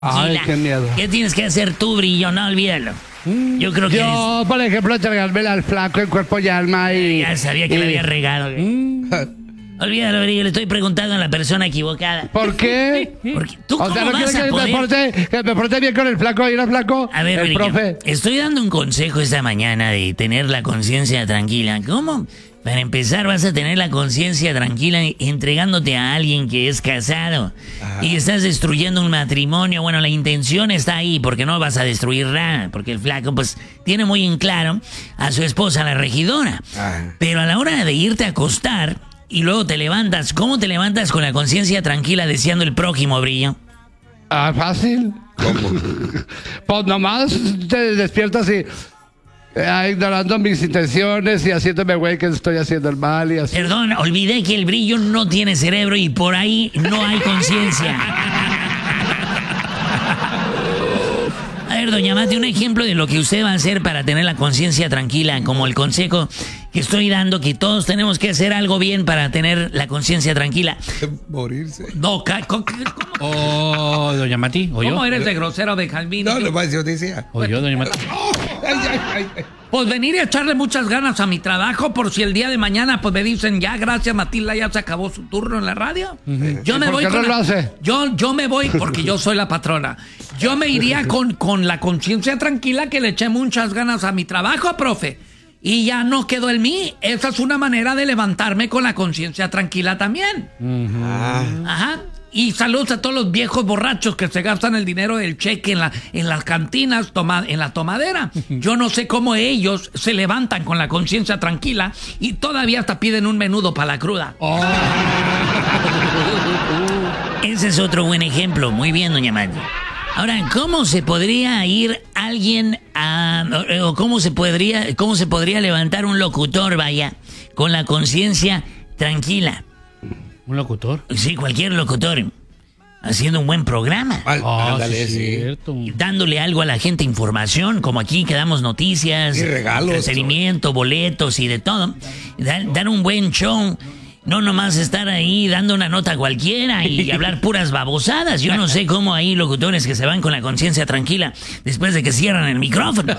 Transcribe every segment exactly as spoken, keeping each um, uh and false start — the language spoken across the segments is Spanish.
Ay, Gila. qué miedo. ¿Qué tienes que hacer tú, Brillo? No, olvídalo. Yo creo que Yo, por ejemplo, entregarme al flaco en cuerpo y alma y... ya sabía que y- le había regado. Olvídalo, Brillo, le estoy preguntando a la persona equivocada. ¿Por qué? Porque tú O sea, cómo ¿no vas quieres a que me, poder... porte, que me porte bien con el flaco? ¿Ir al flaco? A ver, el Brillo, profe. estoy dando un consejo esta mañana de tener la conciencia tranquila. ¿Cómo? Para empezar, vas a tener la conciencia tranquila entregándote a alguien que es casado. Y estás destruyendo un matrimonio. Bueno, la intención está ahí, porque no vas a destruir nada. Porque el flaco, pues, tiene muy en claro a su esposa, la regidora. Ah. Pero a la hora de irte a acostar y luego te levantas, ¿cómo te levantas con la conciencia tranquila deseando el prójimo, Brillo? Ah, fácil. ¿Cómo? Pues nomás te despiertas y... eh, ignorando mis intenciones y haciéndome güey que estoy haciendo el mal y así. Perdón, olvidé que el Brillo no tiene cerebro y por ahí no hay conciencia. A ver, doña Mate, un ejemplo de lo que usted va a hacer para tener la conciencia tranquila, como el consejo que estoy dando, que todos tenemos que hacer algo bien para tener la conciencia tranquila. Morirse. No, ca- co- ¿cómo Oh, doña Mati, ¿o yo? eres de grosero, Benjamín? No, no, yo decía. ¿O yo, doña Mati? Ay, ay, ay, ay. Pues venir y echarle muchas ganas a mi trabajo por si el día de mañana pues me dicen ya, gracias Matilda, ya se acabó su turno en la radio. Yo ¿Y me por voy qué con no la- lo hace? Yo, yo me voy porque yo soy la patrona. Yo me iría con, con la conciencia tranquila que le eché muchas ganas a mi trabajo, profe. Y ya no quedó en mí. Esa es una manera de levantarme con la conciencia tranquila también. Ah, Ajá. Y saludos a todos los viejos borrachos que se gastan el dinero del cheque en, la, en las cantinas, toma, en la tomadera. Yo no sé cómo ellos se levantan con la conciencia tranquila y todavía hasta piden un menudo para la cruda. Ese es otro buen ejemplo. Muy bien, doña Mati. Ahora, ¿cómo se podría ir alguien a... o, o cómo se podría, cómo se podría levantar un locutor, vaya, con la conciencia tranquila? ¿Un locutor? Sí, cualquier locutor. Haciendo un buen programa. al- Ah, ándale, sí, sí. cierto. Dándole algo a la gente, información, como aquí que damos noticias, Y regalos. entretenimiento, boletos y de todo. Dar, dar un buen show. No nomás estar ahí dando una nota cualquiera y hablar puras babosadas. Yo no sé cómo hay locutores que se van con la conciencia tranquila después de que cierran el micrófono.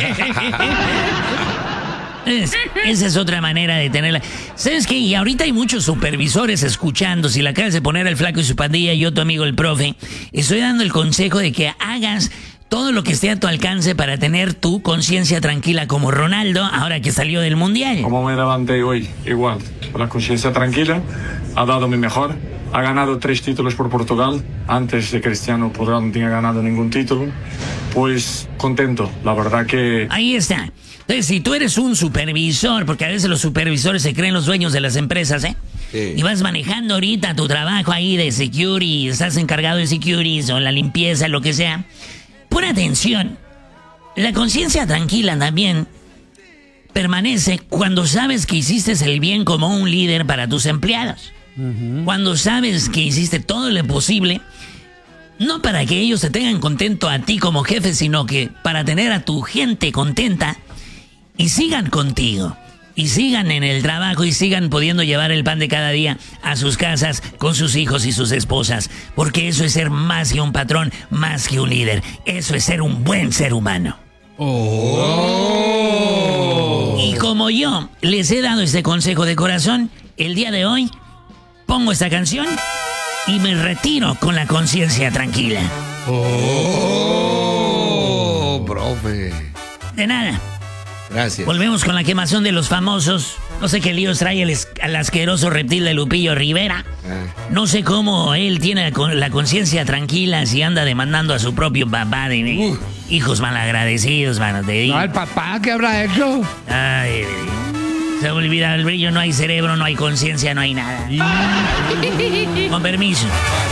Es- esa es otra manera de tenerla. ¿Sabes qué? Y ahorita hay muchos supervisores escuchando. Si la acabas de poner el flaco y su pandilla, yo, tu amigo el profe, estoy dando el consejo de que hagas todo lo que esté a tu alcance para tener tu conciencia tranquila como Ronaldo, ahora que salió del Mundial. Como me levanté hoy, igual, con la conciencia tranquila, ha dado mi mejor, ha ganado tres títulos por Portugal, antes de Cristiano Portugal no tenía ganado ningún título, pues contento, la verdad que... Ahí está. Entonces, si tú eres un supervisor, porque a veces los supervisores se creen los dueños de las empresas, ¿eh? Sí. Y vas manejando ahorita tu trabajo ahí de security, estás encargado de security o la limpieza, lo que sea. Pon atención. La conciencia tranquila también permanece cuando sabes que hiciste el bien como un líder para tus empleados. Cuando sabes que hiciste todo lo posible, no para que ellos te tengan contento a ti como jefe, sino que para tener a tu gente contenta y sigan contigo. Y sigan en el trabajo y sigan pudiendo llevar el pan de cada día a sus casas con sus hijos y sus esposas. Porque eso es ser más que un patrón, más que un líder. Eso es ser un buen ser humano. Y como yo les he dado este consejo de corazón, el día de hoy pongo esta canción y me retiro con la conciencia tranquila. Oh, profe. De nada. Gracias. Volvemos con la quemación de los famosos. No sé qué líos trae el, es- al asqueroso reptil de Lupillo Rivera. Ah. No sé cómo él tiene la con- la conciencia tranquila si anda demandando a su propio papá de Uh. hijos malagradecidos, mano, te digo. No, el papá, ¿qué habrá hecho? Ay, se me olvida el Brillo, no hay cerebro, no hay conciencia, no hay nada. Con permiso.